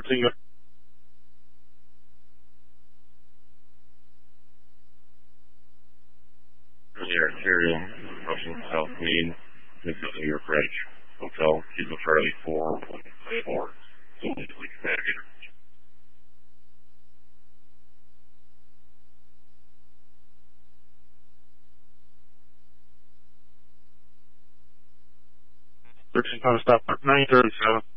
13. Yeah, Imperial, Russell South Main, New York Ridge Hotel, Kilo Charlie 4, Navigator. Stop at 937.